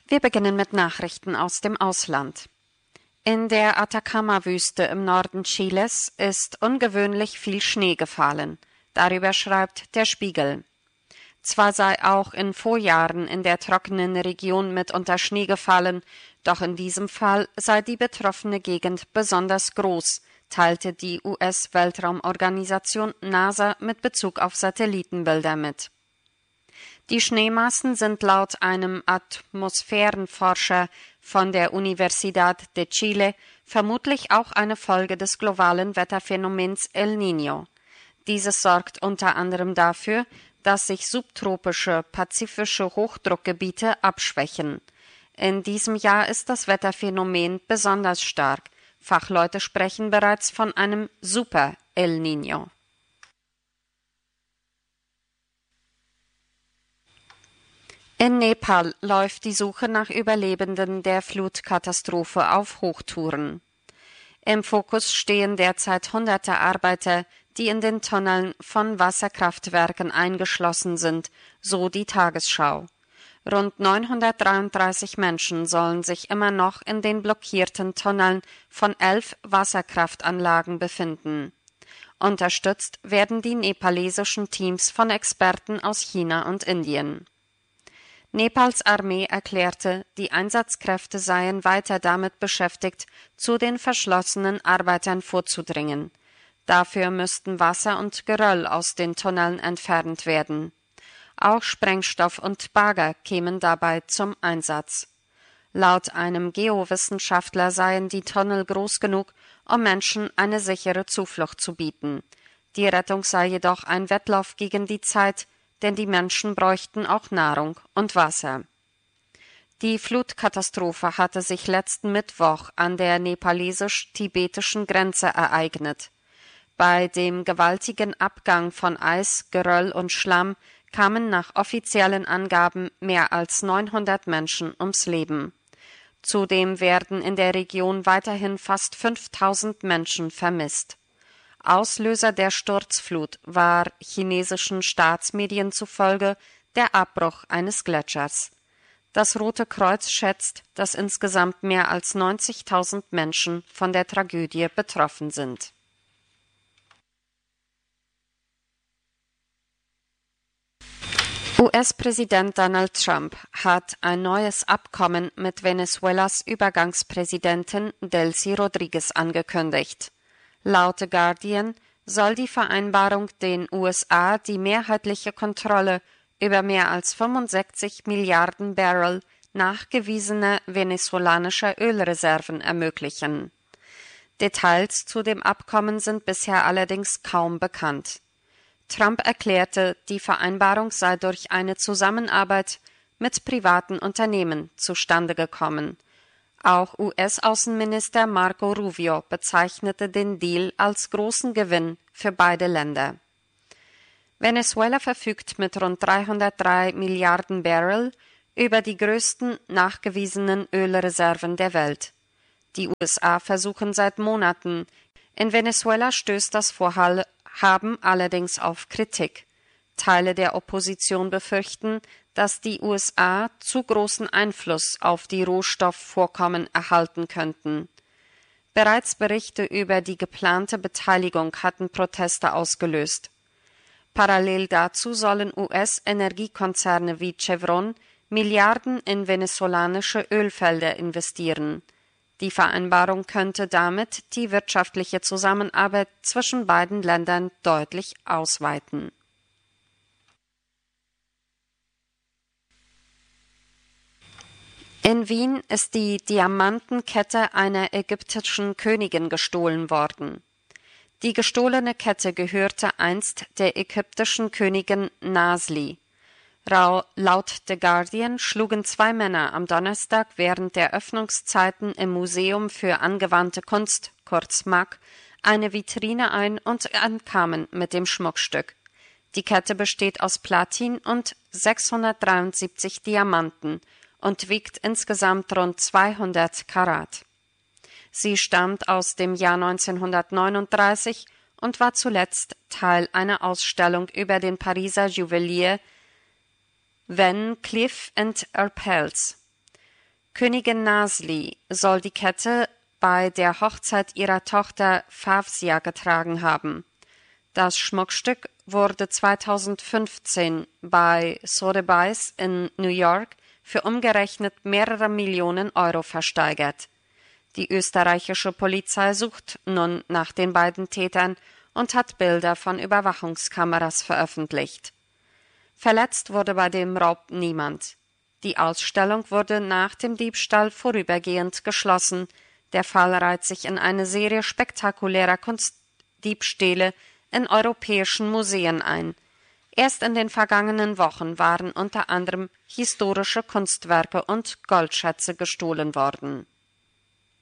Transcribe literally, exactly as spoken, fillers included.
Wir beginnen mit Nachrichten aus dem Ausland. In der Atacama-Wüste im Norden Chiles ist ungewöhnlich viel Schnee gefallen. Darüber schreibt der Spiegel. Zwar sei auch in Vorjahren in der trockenen Region mitunter Schnee gefallen, doch in diesem Fall sei die betroffene Gegend besonders groß, teilte die U S-Weltraumorganisation NASA mit Bezug auf Satellitenbilder mit. Die Schneemassen sind laut einem Atmosphärenforscher von der Universidad de Chile vermutlich auch eine Folge des globalen Wetterphänomens El Niño. Dieses sorgt unter anderem dafür, dass sich subtropische pazifische Hochdruckgebiete abschwächen. In diesem Jahr ist das Wetterphänomen besonders stark. Fachleute sprechen bereits von einem Super El Niño. In Nepal läuft die Suche nach Überlebenden der Flutkatastrophe auf Hochtouren. Im Fokus stehen derzeit hunderte Arbeiter, die in den Tunneln von Wasserkraftwerken eingeschlossen sind, so die Tagesschau. Rund neunhundertdreiunddreißig Menschen sollen sich immer noch in den blockierten Tunneln von elf Wasserkraftanlagen befinden. Unterstützt werden die nepalesischen Teams von Experten aus China und Indien. Nepals Armee erklärte, die Einsatzkräfte seien weiter damit beschäftigt, zu den verschlossenen Arbeitern vorzudringen. Dafür müssten Wasser und Geröll aus den Tunneln entfernt werden. Auch Sprengstoff und Bagger kämen dabei zum Einsatz. Laut einem Geowissenschaftler seien die Tunnel groß genug, um Menschen eine sichere Zuflucht zu bieten. Die Rettung sei jedoch ein Wettlauf gegen die Zeit, denn die Menschen bräuchten auch Nahrung und Wasser. Die Flutkatastrophe hatte sich letzten Mittwoch an der nepalesisch-tibetischen Grenze ereignet. Bei dem gewaltigen Abgang von Eis, Geröll und Schlamm kamen nach offiziellen Angaben mehr als neunhundert Menschen ums Leben. Zudem werden in der Region weiterhin fast fünftausend Menschen vermisst. Auslöser der Sturzflut war chinesischen Staatsmedien zufolge der Abbruch eines Gletschers. Das Rote Kreuz schätzt, dass insgesamt mehr als neunzigtausend Menschen von der Tragödie betroffen sind. U S-Präsident Donald Trump hat ein neues Abkommen mit Venezuelas Übergangspräsidentin Delcy Rodríguez angekündigt. Laut The Guardian soll die Vereinbarung den U S A die mehrheitliche Kontrolle über mehr als fünfundsechzig Milliarden Barrel nachgewiesener venezolanischer Ölreserven ermöglichen. Details zu dem Abkommen sind bisher allerdings kaum bekannt. Trump erklärte, die Vereinbarung sei durch eine Zusammenarbeit mit privaten Unternehmen zustande gekommen. Auch U S-Außenminister Marco Rubio bezeichnete den Deal als großen Gewinn für beide Länder. Venezuela verfügt mit rund dreihundertdrei Milliarden Barrel über die größten nachgewiesenen Ölreserven der Welt. Die U S A versuchen seit Monaten. In Venezuela stößt das Vorhaben allerdings auf Kritik. Teile der Opposition befürchten, dass die U S A zu großen Einfluss auf die Rohstoffvorkommen erhalten könnten. Bereits Berichte über die geplante Beteiligung hatten Proteste ausgelöst. Parallel dazu sollen U S-Energiekonzerne wie Chevron Milliarden in venezolanische Ölfelder investieren. Die Vereinbarung könnte damit die wirtschaftliche Zusammenarbeit zwischen beiden Ländern deutlich ausweiten. In Wien ist die Diamantenkette einer ägyptischen Königin gestohlen worden. Die gestohlene Kette gehörte einst der ägyptischen Königin Nasli. Laut The Guardian schlugen zwei Männer am Donnerstag während der Öffnungszeiten im Museum für angewandte Kunst, kurz M A C, eine Vitrine ein und entkamen mit dem Schmuckstück. Die Kette besteht aus Platin und sechshundertdreiundsiebzig Diamanten und wiegt insgesamt rund zweihundert Karat. Sie stammt aus dem Jahr neunzehnhundertneununddreißig und war zuletzt Teil einer Ausstellung über den Pariser Juwelier Van Cleef and Arpels. Königin Nasli soll die Kette bei der Hochzeit ihrer Tochter Fawzia getragen haben. Das Schmuckstück wurde zweitausendfünfzehn bei Sotheby's in New York für umgerechnet mehrere Millionen Euro versteigert. Die österreichische Polizei sucht nun nach den beiden Tätern und hat Bilder von Überwachungskameras veröffentlicht. Verletzt wurde bei dem Raub niemand. Die Ausstellung wurde nach dem Diebstahl vorübergehend geschlossen. Der Fall reiht sich in eine Serie spektakulärer Kunstdiebstähle in europäischen Museen ein. Erst in den vergangenen Wochen waren unter anderem historische Kunstwerke und Goldschätze gestohlen worden.